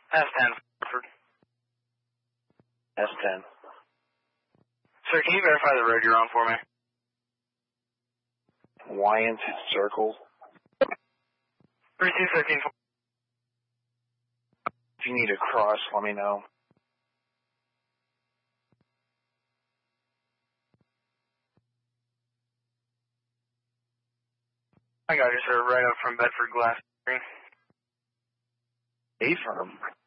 S10. S10. Sir, can you verify the road you're on for me? Wyant Circle. 3213. If you need to cross, let me know. I got you, sir, right up from Bedford Glass. A-firm.